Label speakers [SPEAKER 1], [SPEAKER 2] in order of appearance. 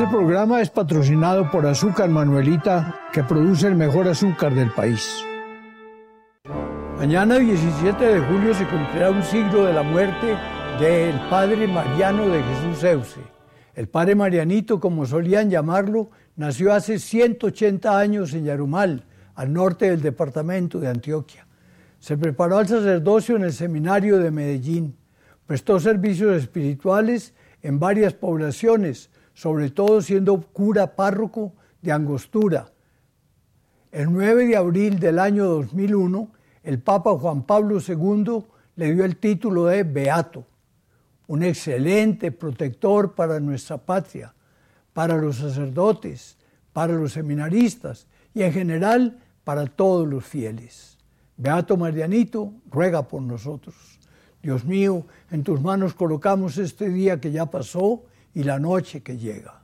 [SPEAKER 1] Este programa es patrocinado por Azúcar Manuelita, que produce el mejor azúcar del país. Mañana, 17 de julio, se cumplirá un siglo de la muerte del padre Mariano de Jesús Euce. El padre Marianito, como solían llamarlo, nació hace 180 años en Yarumal, al norte del departamento de Antioquia. Se preparó al sacerdocio en el seminario de Medellín. Prestó servicios espirituales en varias poblaciones, sobre todo siendo cura párroco de Angostura. El 9 de abril del año 2001, el Papa Juan Pablo II le dio el título de Beato, un excelente protector para nuestra patria, para los sacerdotes, para los seminaristas y en general para todos los fieles. Beato Marianito, ruega por nosotros. Dios mío, en tus manos colocamos este día que ya pasó y la noche que llega.